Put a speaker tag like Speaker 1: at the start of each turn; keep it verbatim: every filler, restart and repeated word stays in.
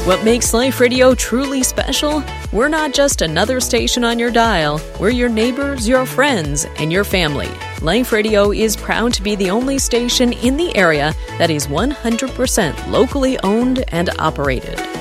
Speaker 1: What makes Life Radio truly special? We're not just another station on your dial. We're your neighbors, your friends, and your family. Life Radio is proud to be the only station in the area that is one hundred percent locally owned and operated.